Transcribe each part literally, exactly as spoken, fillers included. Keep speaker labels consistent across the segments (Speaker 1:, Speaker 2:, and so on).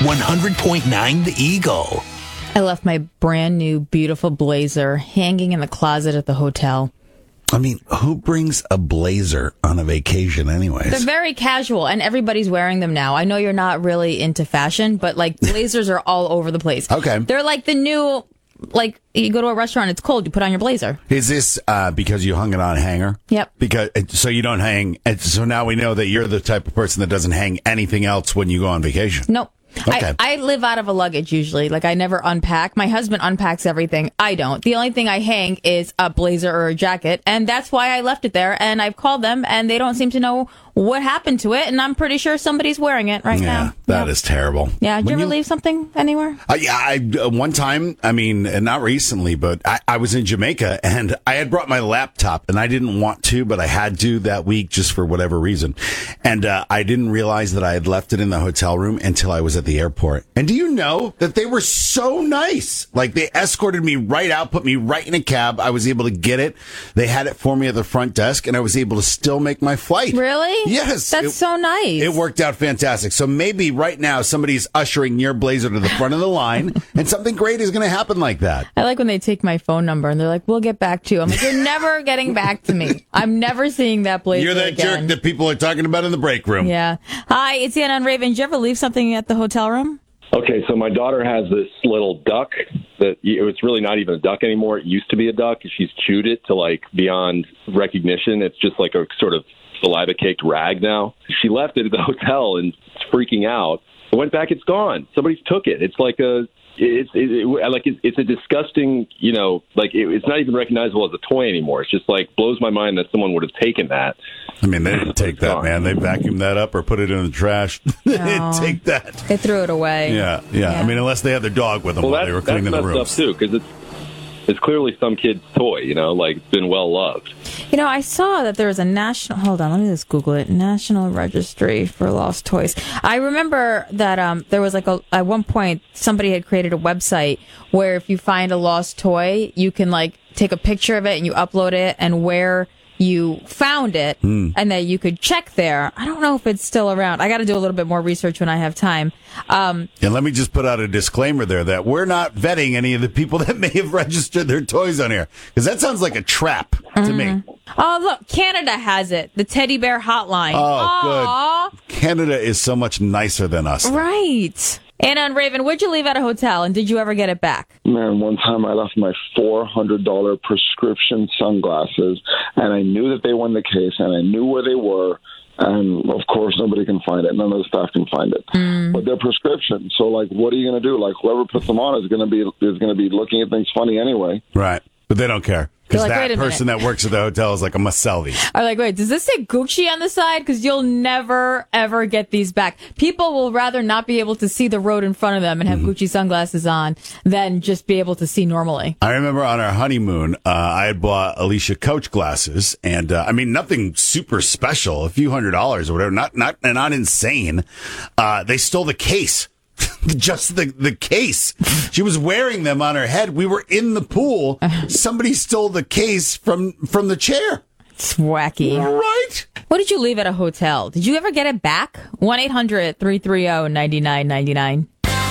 Speaker 1: one hundred point nine The Eagle.
Speaker 2: I left my brand new, beautiful blazer hanging in the closet at the hotel.
Speaker 3: I mean, who brings a blazer on a vacation anyways?
Speaker 2: They're very casual, and everybody's wearing them now. I know you're not really into fashion, but, like, blazers are all over the place.
Speaker 3: Okay.
Speaker 2: They're like the new, like, you go to a restaurant, it's cold, you put on your blazer.
Speaker 3: Is this uh, because you hung it on a hanger?
Speaker 2: Yep.
Speaker 3: Because so you don't hang. So now we know that you're the type of person that doesn't hang anything else when you go on vacation.
Speaker 2: Nope.
Speaker 3: Okay.
Speaker 2: I, I live out of a luggage usually. Like, I never unpack. My husband unpacks everything. I don't. The only thing I hang is a blazer or a jacket, and that's why I left it there. And I've called them, and they don't seem to know what happened to it, and I'm pretty sure somebody's wearing it right
Speaker 3: yeah,
Speaker 2: now.
Speaker 3: That
Speaker 2: yeah.
Speaker 3: is terrible.
Speaker 2: Yeah, did
Speaker 3: When
Speaker 2: you ever
Speaker 3: you-
Speaker 2: leave something anywhere?
Speaker 3: Uh, yeah, I, uh, one time, I mean, uh, not recently, but I, I was in Jamaica and I had brought my laptop and I didn't want to, but I had to that week just for whatever reason. And uh, I didn't realize that I had left it in the hotel room until I was at the airport. And do you know that they were so nice? Like, they escorted me right out, put me right in a cab. I was able to get it. They had it for me at the front desk and I was able to still make my flight.
Speaker 2: Really?
Speaker 3: Yes.
Speaker 2: That's
Speaker 3: It-
Speaker 2: so nice.
Speaker 3: It worked out fantastic. So maybe right now somebody's ushering your blazer to the front of the line, and something great is going to happen like that.
Speaker 2: I like when they take my phone number and they're like, we'll get back to you. I'm like, you're never getting back to me. I'm never seeing that blazer
Speaker 3: You're that
Speaker 2: again.
Speaker 3: jerk that people are talking about in the break room.
Speaker 2: Yeah. Hi, it's Anna and Raven. Did you ever leave something at the hotel room?
Speaker 4: Okay, so my daughter has this little duck that it's really not even a duck anymore. It used to be a duck. She's chewed it to like beyond recognition. It's just like a sort of saliva caked rag now. She left it at the hotel and it's freaking out. I went back, it's gone. Somebody took it. It's like a it's it, it, like it's, it's a disgusting, you know, like it, it's not even recognizable as a toy anymore. It's just like blows my mind that someone would have taken that.
Speaker 3: I mean, they didn't take that, man. They vacuumed that up or put it in the trash. They didn't
Speaker 2: No.
Speaker 3: take that.
Speaker 2: They threw it away.
Speaker 3: Yeah, yeah,
Speaker 2: Yeah.
Speaker 3: I mean, unless they had their dog with them
Speaker 4: Well,
Speaker 3: while
Speaker 4: that's,
Speaker 3: they were
Speaker 4: that's
Speaker 3: cleaning the
Speaker 4: messed
Speaker 3: rooms.
Speaker 4: up too, because it's it's clearly some kid's toy. You know, like it's been well loved.
Speaker 2: You know, I saw that there was a national, hold on, let me just Google it, National Registry for Lost Toys. I remember that um, there was like a, at one point, somebody had created a website where if you find a lost toy, you can like take a picture of it and you upload it and where you found it
Speaker 3: Hmm.
Speaker 2: and that you could check there. I don't know if it's still around. I got to do a little bit more research when I have time. Um,
Speaker 3: And let me just put out a disclaimer there that we're not vetting any of the people that may have registered their toys on here, because that sounds like a trap to me.
Speaker 2: oh, look, Canada has it. The teddy bear hotline.
Speaker 3: Oh,
Speaker 2: Aw.
Speaker 3: good. Canada is so much nicer than us.
Speaker 2: Right. Anna and Raven, what'd you leave at a hotel, and did you ever get it back?
Speaker 5: Man, one time I left my four hundred dollars prescription sunglasses, and I knew that they were in the case, and I knew where they were, and of course nobody can find it. None of the staff can find it.
Speaker 2: Mm.
Speaker 5: But they're prescription, so like, what are you going to do? Like, whoever puts them on is going to be is going to be looking at things funny anyway.
Speaker 3: Right. But they don't care. Because
Speaker 2: They're like,
Speaker 3: that
Speaker 2: "Wait a
Speaker 3: person that works at the hotel is like, I'm going to sell these.
Speaker 2: I'm like, wait, does this say Gucci on the side? Because you'll never, ever get these back. People will rather not be able to see the road in front of them and have
Speaker 3: Mm-hmm.
Speaker 2: Gucci sunglasses on than just be able to see normally.
Speaker 3: I remember on our honeymoon, uh, I had bought Alicia Coach glasses, and uh, I mean, nothing super special, a few hundred dollars or whatever, not not not insane. Uh, they stole the case. Just the, the case. She was wearing them on her head. We were in the pool. Somebody stole the case from, from the chair.
Speaker 2: It's wacky.
Speaker 3: Right?
Speaker 2: What did you leave at a hotel? Did you ever get it back? one eight hundred three three zero nine nine nine nine.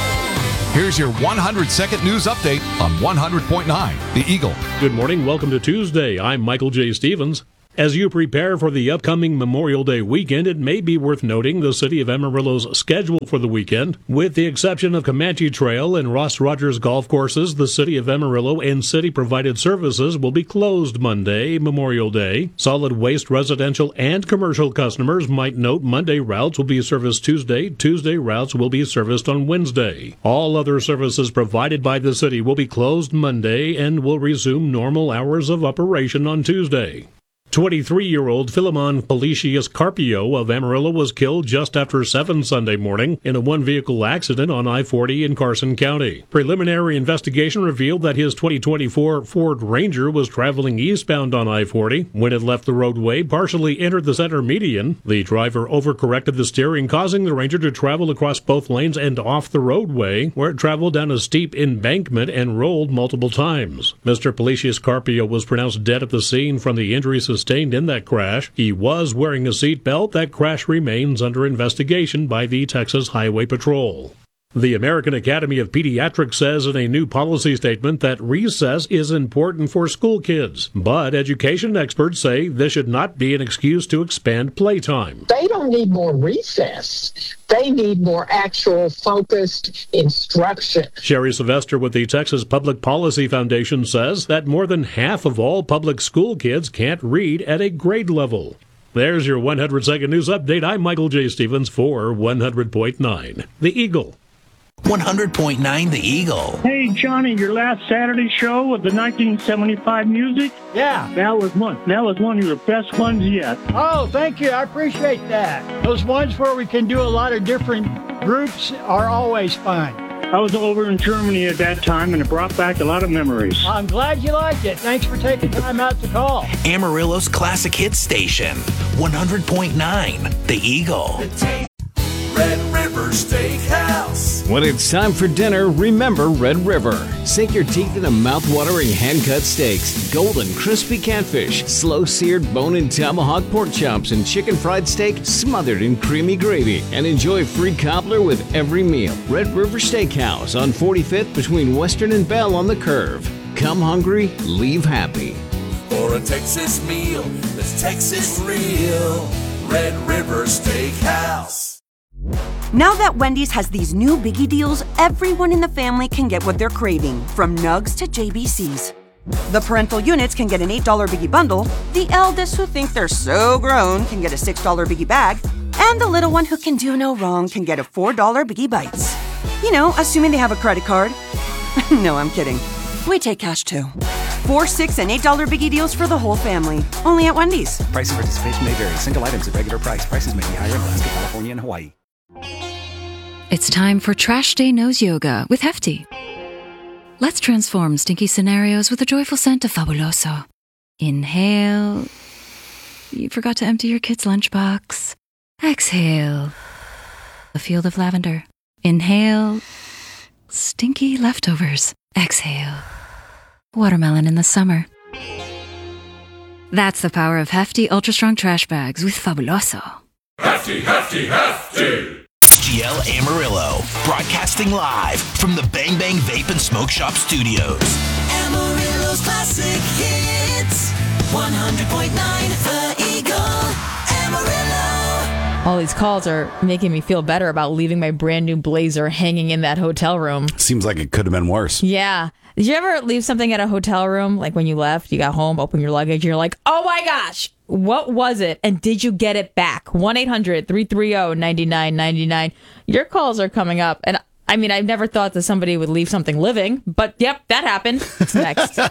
Speaker 6: Here's your one hundred second news update on one hundred point nine The Eagle.
Speaker 7: Good morning. Welcome to Tuesday. I'm Michael J. Stevens. As you prepare for the upcoming Memorial Day weekend, it may be worth noting the city of Amarillo's schedule for the weekend. With the exception of Comanche Trail and Ross Rogers golf courses, the city of Amarillo and city-provided services will be closed Monday, Memorial Day. Solid waste residential and commercial customers might note Monday routes will be serviced Tuesday. Tuesday routes will be serviced on Wednesday. All other services provided by the city will be closed Monday and will resume normal hours of operation on Tuesday. twenty-three-year-old Philemon Felicius Carpio of Amarillo was killed just after seven Sunday morning in a one-vehicle accident on I forty in Carson County. Preliminary investigation revealed that his twenty twenty-four Ford Ranger was traveling eastbound on I forty. When it left the roadway, partially entered the center median. The driver overcorrected the steering, causing the Ranger to travel across both lanes and off the roadway, where it traveled down a steep embankment and rolled multiple times. Mister Felicius Carpio was pronounced dead at the scene from the injuries sustained in that crash. He was wearing a seatbelt. That crash remains under investigation by the Texas Highway Patrol. The American Academy of Pediatrics says in a new policy statement that recess is important for school kids, but education experts say this should not be an excuse to expand playtime.
Speaker 8: They don't need more recess. They need more actual focused instruction.
Speaker 7: Sherry Sylvester with the Texas Public Policy Foundation says that more than half of all public school kids can't read at a grade level. There's your one hundred second News Update. I'm Michael J. Stevens for one hundred point nine The Eagle.
Speaker 1: one hundred point nine The Eagle.
Speaker 9: Hey, Johnny, your last Saturday show with the nineteen seventy-five music?
Speaker 10: Yeah.
Speaker 9: That was one. That was one of your best ones yet.
Speaker 10: Oh, thank you. I appreciate that. Those ones where we can do a lot of different groups are always fun.
Speaker 9: I was over in Germany at that time, and it brought back a lot of memories.
Speaker 10: I'm glad you liked it. Thanks for taking time out to call.
Speaker 1: Amarillo's classic hit station, one hundred point nine The Eagle.
Speaker 11: Red River Steakhouse.
Speaker 12: When it's time for dinner, remember Red River. Sink your teeth into mouth-watering hand-cut steaks, golden crispy catfish, slow-seared bone-in tomahawk pork chops, and chicken fried steak smothered in creamy gravy. And enjoy free cobbler with every meal. Red River Steakhouse on forty-fifth between Western and Bell on the Curve. Come hungry, leave happy.
Speaker 11: For a Texas meal that's Texas real. Red River Steakhouse.
Speaker 13: Now that Wendy's has these new biggie deals, everyone in the family can get what they're craving, from nugs to J B Cs. The parental units can get an eight dollar biggie bundle, the eldest who think they're so grown can get a six dollar biggie bag, and the little one who can do no wrong can get a four dollar biggie bites. You know, assuming they have a credit card. No, I'm kidding. We take cash too. Four, six, and eight dollar biggie deals for the whole family. Only at Wendy's.
Speaker 14: Price and participation may vary. Single items at regular price. Prices may be higher in Alaska, California, and Hawaii.
Speaker 15: It's time for Trash Day Nose Yoga with Hefty. Let's transform stinky scenarios with a joyful scent of Fabuloso. Inhale. You forgot to empty your kid's lunchbox. Exhale. A field of lavender. Inhale. Stinky leftovers. Exhale. Watermelon in the summer. That's the power of Hefty Ultra Strong Trash Bags with Fabuloso.
Speaker 11: Hefty, hefty, hefty.
Speaker 1: G L Amarillo, broadcasting live from the Bang Bang Vape and Smoke Shop Studios.
Speaker 11: Amarillo's classic hits. one hundred point nine The Eagle. Amarillo.
Speaker 2: All these calls are making me feel better about leaving my brand new Blazer hanging in that hotel room.
Speaker 3: Seems like it could have been worse.
Speaker 2: Yeah. Did you ever leave something at a hotel room? Like when you left, you got home, open your luggage, and you're like, oh my gosh, what was it? And did you get it back? one eight hundred three three zero nine nine nine nine. Your calls are coming up. And I mean, I've never thought that somebody would leave something living, but yep, that happened. It's next.